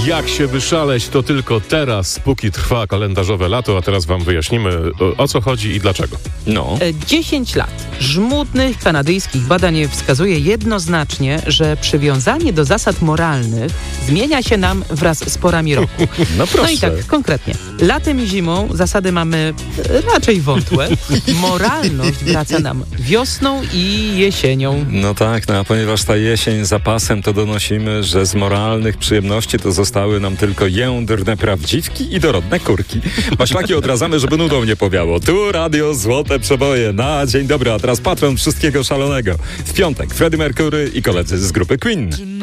Jak się wyszaleć, to tylko teraz, póki trwa kalendarzowe lato, a teraz wam wyjaśnimy, o co chodzi i dlaczego. 10 lat żmudnych kanadyjskich badań wskazuje jednoznacznie, że przywiązanie do zasad moralnych zmienia się nam wraz z porami roku. No proszę. No i tak, konkretnie. Latem i zimą zasady mamy raczej wątłe. Moralność wraca nam wiosną i jesienią. No tak, a ponieważ ta jesień za pasem, to donosimy, że z moralnych przyjemności to zostały nam tylko jędrne prawdziwki i dorodne kurki. Maślaki odradzamy, żeby nudą nie powiało. Tu Radio Złote Przeboje na dzień dobry, a teraz patron wszystkiego szalonego. W piątek Freddie Mercury i koledzy z grupy Queen.